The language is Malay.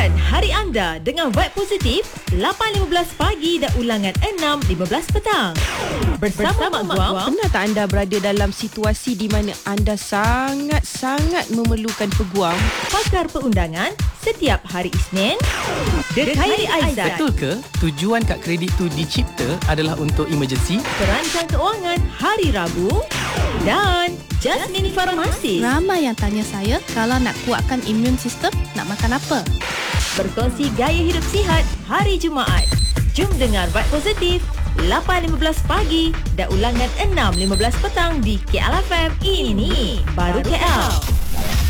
Mulakan hari anda dengan vibe positif 8.15 pagi dan ulangan 6.15 petang. Bersama Mak Guam. Pernah tak anda berada dalam situasi di mana anda sangat-sangat memerlukan peguam? Pakar perundangan setiap hari Isnin. Khairi Aizat. Betul ke tujuan kad kredit tu dicipta adalah untuk emergency? Perancang keuangan hari Rabu. Dan Jasmine Farmasi. Ramai yang tanya saya, kalau nak kuatkan imun sistem, nak makan apa? Berkongsi gaya hidup sihat hari Jumaat. Jom dengar Vibe Positif 8.15 pagi dan ulangan 6.15 petang di KL FM. Ini baru KL.